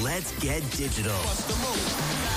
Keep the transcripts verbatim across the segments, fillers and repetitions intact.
let's get digital. What's the move?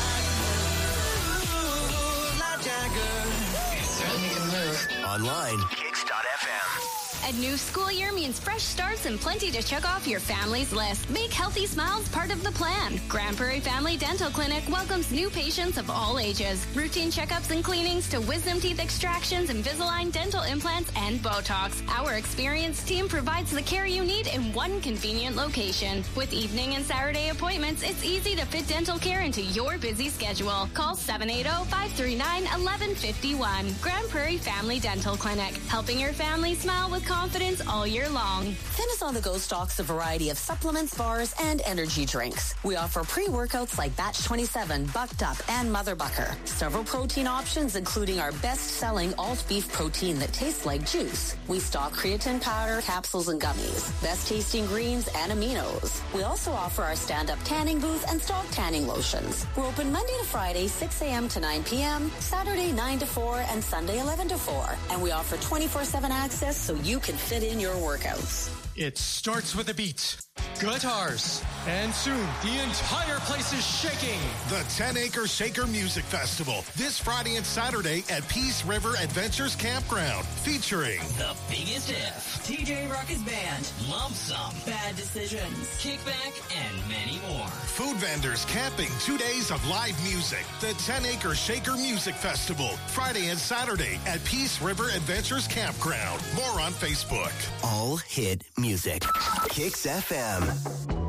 It certainly can move. Online, kicks dot f m. A new school year means fresh starts and plenty to check off your family's list. Make healthy smiles part of the plan. Grand Prairie Family Dental Clinic welcomes new patients of all ages. Routine checkups and cleanings to wisdom teeth extractions, Invisalign dental implants, and Botox. Our experienced team provides the care you need in one convenient location. With evening and Saturday appointments, it's easy to fit dental care into your busy schedule. Call seven eight zero, five three nine, one one five one. Grand Prairie Family Dental Clinic. Helping your family smile with confidence all year long. Fitness on the Go stocks a variety of supplements, bars, and energy drinks. We offer pre-workouts like Batch twenty-seven, Bucked Up, and Mother Bucker. Several protein options, including our best-selling alt beef protein that tastes like juice. We stock creatine powder, capsules, and gummies. Best-tasting greens and aminos. We also offer our stand-up tanning booth and stock tanning lotions. We're open Monday to Friday, six a.m. to nine p.m., Saturday nine to four, and Sunday eleven to four. And we offer twenty-four seven access so you can fit in your workouts. It starts with a beat, guitars, and soon the entire place is shaking. The ten acre Shaker Music Festival, this Friday and Saturday at Peace River Adventures Campground, featuring The Biggest If, T J Ruckus Band, Lump Sum, Bad Decisions, Kickback, and many more. Food vendors, camping, two days of live music. The ten acre Shaker Music Festival, Friday and Saturday at Peace River Adventures Campground. More on Facebook. All hit music. Kicks F M.